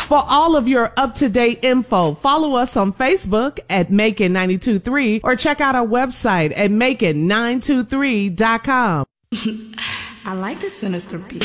For all of your up-to-date info, follow us on Facebook at Macon923 or check out our website at Macon923.com. I like the sinister beat.